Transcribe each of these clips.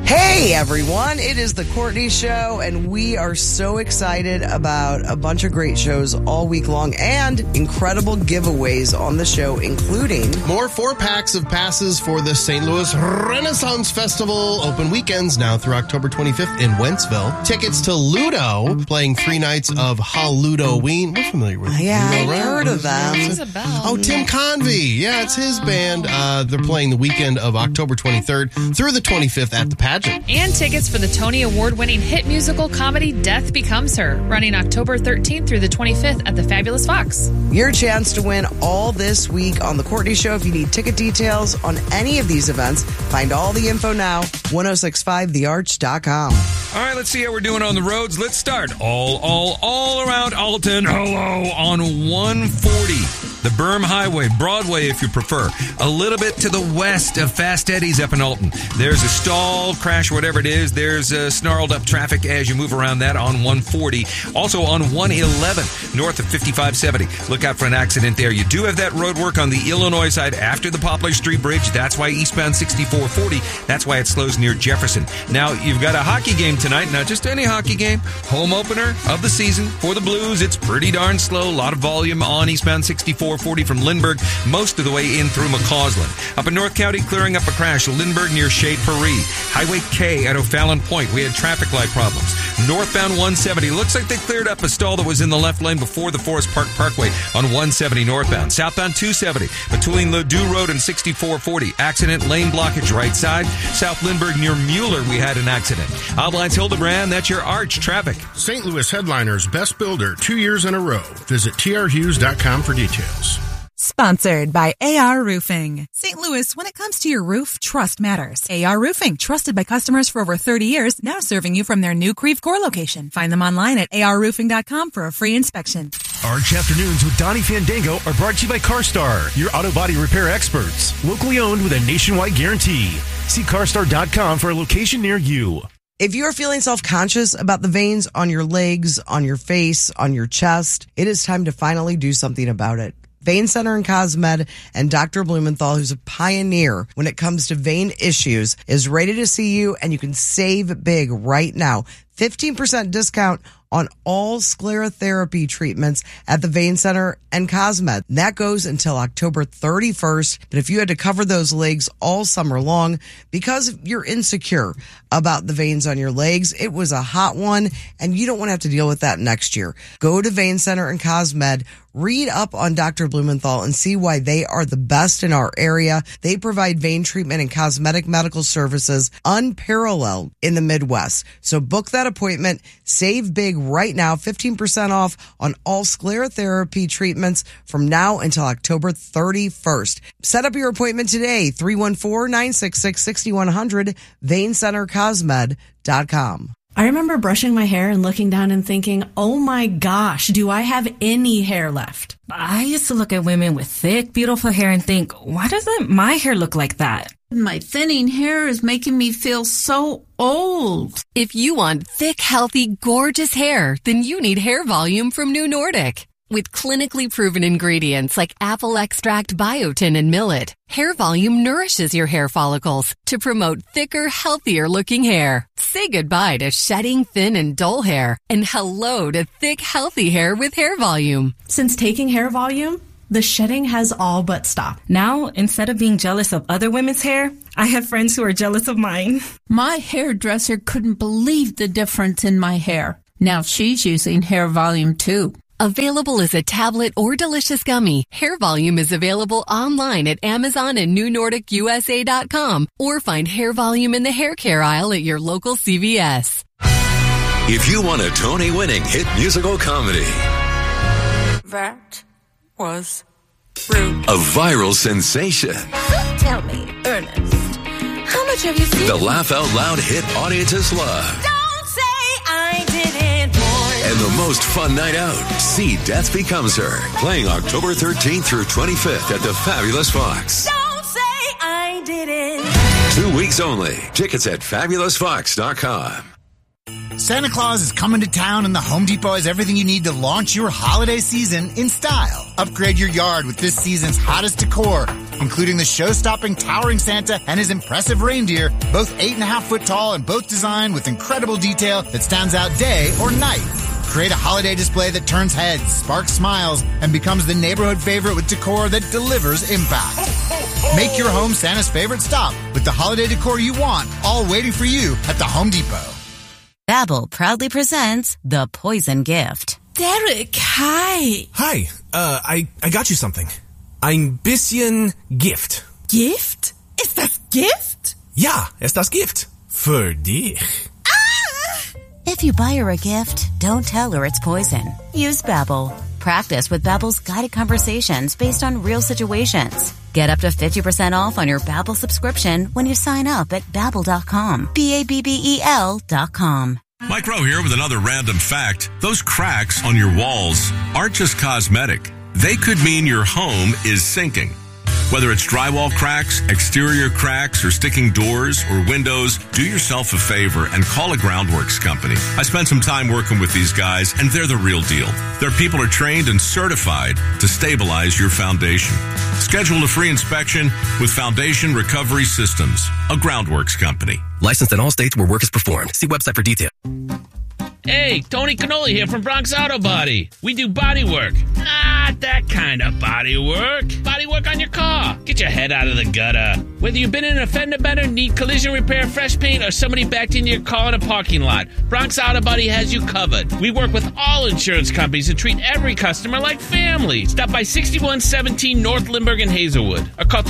Hey everyone, it is the Courtney Show, and we are so excited about a bunch of great shows all week long and incredible giveaways on the show, including more 4-packs of passes for the St. Louis Renaissance Festival, open weekends now through October 25th in Wentzville. Tickets to Ludo, playing 3 nights of Halloween. We're familiar with Yeah, Ludo, I've right? heard of them. Oh, Tim Convey. Yeah, it's his band. They're playing the weekend of October 23rd through the 25th at the pageant. And tickets for the Tony Award-winning hit musical comedy Death Becomes Her, running October 13th through the 25th at the Fabulous Fox. Your chance to win all this week on The Courtney Show. If you need ticket details on any of these events, find all the info now, 1065thearch.com. All right, let's see how we're doing on the roads. Let's start all around Alton. Hello, on 140. The Berm Highway, Broadway if you prefer. A little bit to the west of Fast Eddie's up in Alton. There's a stall, crash, whatever it is. There's snarled up traffic as you move around that on 140. Also on 111, north of 5570. Look out for an accident there. You do have that road work on the Illinois side after the Poplar Street Bridge. That's why eastbound 6440. That's why it slows near Jefferson. Now, you've got a hockey game tonight. Not just any hockey game. Home opener of the season for the Blues. It's pretty darn slow. A lot of volume on eastbound 6440 from Lindbergh, most of the way in through McCausland. Up in North County, clearing up a crash. Lindbergh near Chez Paris. Highway K at O'Fallon Point. We had traffic light problems. Northbound 170. Looks like they cleared up a stall that was in the left lane before the Forest Park Parkway on 170 northbound. Southbound 270. Between Ladue Road and 6440. Accident, lane blockage right side. South Lindbergh near Mueller, we had an accident. Outlines Hildebrand, that's your Arch traffic. St. Louis Headliners Best Builder 2 years in a row. Visit trhughes.com for details. Sponsored by AR Roofing. St. Louis, when it comes to your roof, trust matters. AR Roofing, trusted by customers for over 30 years, now serving you from their new Creve Coeur location. Find them online at arroofing.com for a free inspection. Arch Afternoons with Donnie Fandango are brought to you by CarStar, your auto body repair experts. Locally owned with a nationwide guarantee. See carstar.com for a location near you. If you're feeling self-conscious about the veins on your legs, on your face, on your chest, it is time to finally do something about it. Vein Center and Cosmed and Dr. Blumenthal, who's a pioneer when it comes to vein issues, is ready to see you, and you can save big right now. 15% discount on all sclerotherapy treatments at the Vein Center and Cosmed. That goes until October 31st. But if you had to cover those legs all summer long because you're insecure about the veins on your legs, it was a hot one, and you don't want to have to deal with that next year. Go to Vein Center and Cosmed. Read up on Dr. Blumenthal and see why they are the best in our area. They provide vein treatment and cosmetic medical services unparalleled in the Midwest. So book that appointment. Save big right now. 15% off on all sclerotherapy treatments from now until October 31st. Set up your appointment today. 314-966-6100. VeinCenterCosmed.com. I remember brushing my hair and looking down and thinking, oh my gosh, do I have any hair left? I used to look at women with thick, beautiful hair and think, why doesn't my hair look like that? My thinning hair is making me feel so old. If you want thick, healthy, gorgeous hair, then you need Hair Volume from New Nordic. With clinically proven ingredients like apple extract, biotin, and millet, Hair Volume nourishes your hair follicles to promote thicker, healthier-looking hair. Say goodbye to shedding, thin, and dull hair, and hello to thick, healthy hair with Hair Volume. Since taking Hair Volume, the shedding has all but stopped. Now, instead of being jealous of other women's hair, I have friends who are jealous of mine. My hairdresser couldn't believe the difference in my hair. Now she's using Hair Volume too. Available as a tablet or delicious gummy, Hair Volume is available online at Amazon and NewNordicUSA.com, or find Hair Volume in the hair care aisle at your local CVS. If you want a Tony-winning hit musical comedy, that was rude. A viral sensation. So tell me, Ernest, how much have you seen? The laugh out loud hit audiences love. Don't say I didn't. And the most fun night out. See Death Becomes Her. Playing October 13th through 25th at the Fabulous Fox. Don't say I didn't. 2 weeks only. Tickets at fabulousfox.com. Santa Claus is coming to town, and the Home Depot has everything you need to launch your holiday season in style. Upgrade your yard with this season's hottest decor, including the show-stopping towering Santa and his impressive reindeer, both 8.5-foot tall and both designed with incredible detail that stands out day or night. Create a holiday display that turns heads, sparks smiles, and becomes the neighborhood favorite with decor that delivers impact. Make your home Santa's favorite stop with the holiday decor you want, all waiting for you at the Home Depot. Babbel proudly presents The Poison Gift. Derek, hi. Hi, I got you something. Ein bisschen Gift. Gift? Ist das Gift? Ja, ist das Gift. Für dich. If you buy her a gift, don't tell her it's poison. Use Babbel. Practice with Babbel's guided conversations based on real situations. Get up to 50% off on your Babbel subscription when you sign up at Babbel.com. Babbel.com. Mike Rowe here with another random fact. Those cracks on your walls aren't just cosmetic. They could mean your home is sinking. Whether it's drywall cracks, exterior cracks, or sticking doors or windows, do yourself a favor and call a Groundworks company. I spent some time working with these guys, and they're the real deal. Their people are trained and certified to stabilize your foundation. Schedule a free inspection with Foundation Recovery Systems, a Groundworks company. Licensed in all states where work is performed. See website for details. Hey, Tony Cannoli here from Bronx Auto Body. We do body work. Not that kind of body work. Body work on your car. Get your head out of the gutter. Whether you've been in a fender bender, need collision repair, fresh paint, or somebody backed into your car in a parking lot, Bronx Auto Body has you covered. We work with all insurance companies and treat every customer like family. Stop by 6117 North Lindbergh in Hazelwood. Or call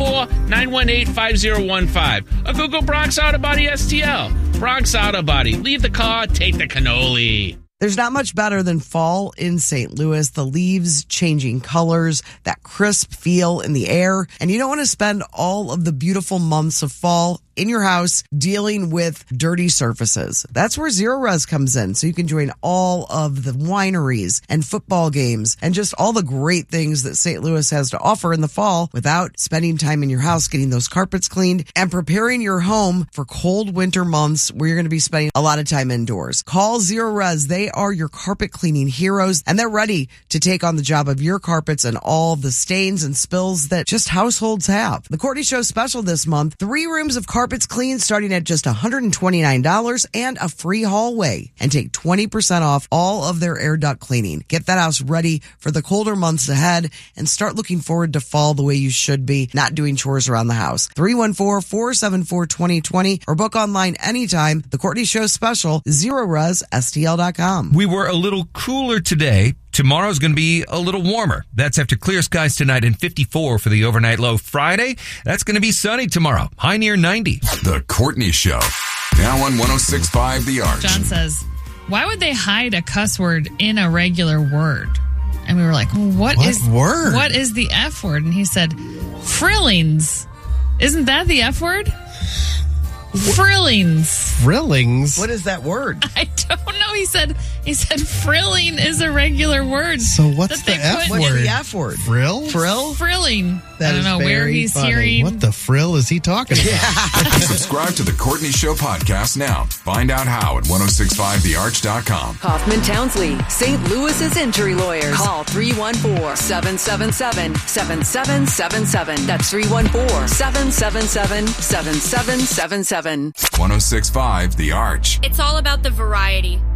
314-918-5015. Or Google Bronx Auto Body STL. Bronx Auto Body. Leave the car, take the cannoli. There's not much better than fall in St. Louis. The leaves changing colors, that crisp feel in the air. And you don't want to spend all of the beautiful months of fall in your house dealing with dirty surfaces. That's where Zero Res comes in. So you can join all of the wineries and football games and just all the great things that St. Louis has to offer in the fall without spending time in your house getting those carpets cleaned and preparing your home for cold winter months where you're going to be spending a lot of time indoors. Call Zero Res. They are your carpet cleaning heroes, and they're ready to take on the job of your carpets and all the stains and spills that just households have. The Courtney Show special this month, 3 rooms of carpets clean starting at just $129 and a free hallway, and take 20% off all of their air duct cleaning. Get that house ready for the colder months ahead and start looking forward to fall the way you should be, not doing chores around the house. 314-474-2020 or book online anytime. The Courtney Show special, ZeroResSTL.com. We were a little cooler today. Tomorrow's going to be a little warmer. That's after clear skies tonight and 54 for the overnight low. Friday, that's going to be sunny tomorrow. High near 90. The Courtney Show. Now on 106.5 The Arch. John says, why would they hide a cuss word in a regular word? And we were like, what is the F word? And he said, frillings. Isn't that the F word? Frillings. Frillings? What is that word? I don't know. He said frilling is a regular word. So what's the F word? What's the F word? Frill? Frilling. That I don't know where he's hearing. What the frill is he talking about? Subscribe to the Courtney Show podcast now. Find out how at 1065thearch.com. Hoffman Townsley, St. Louis's injury lawyers. Call 314-777-7777. That's 314-777-7777. 1065 The Arch. It's all about the variety.